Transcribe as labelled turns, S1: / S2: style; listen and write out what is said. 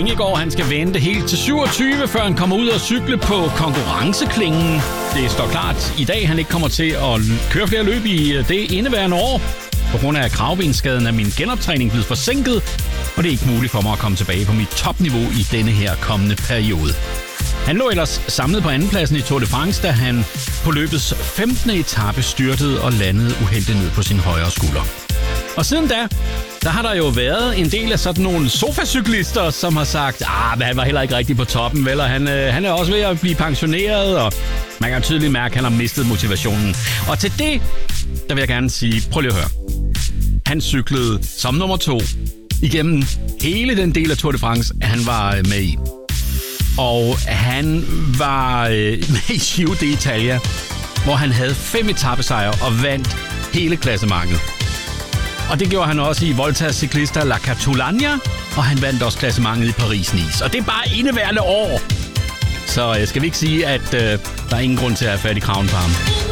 S1: Vingegaard, han skal vente helt til 27, før han kommer ud og cykle på konkurrenceklingen. Det står klart i dag, han ikke kommer til at køre flere løb i det indeværende år. På grund af kravbenskaden er min genoptræning blevet forsinket, og det er ikke muligt for mig at komme tilbage på mit topniveau i denne her kommende periode. Han lå ellers samlet på andenpladsen i Tour de France, da han på løbets 15. etape styrtede og landede uheldigt ned på sin højre skulder. Og siden da, der har der jo været en del af sådan nogle sofacyklister, som har sagt, men han var heller ikke rigtig på toppen, vel? Og han er også ved at blive pensioneret, og man kan tydeligt mærke, at han har mistet motivationen. Og til det, der vil jeg gerne sige, prøv lige at høre. Han cyklede som nummer 2 igennem hele den del af Tour de France, han var med i. Og han var med i Giro d'Italia, hvor han havde 5 etapesejre og vandt hele klassementet. Og det gjorde han også i Volta Ciclista La Catalunya, og han vandt også klassementet i Paris-Nice. Og det er bare indeværende år. Så skal vi ikke sige, at der er ingen grund til at have fat i kraven på ham.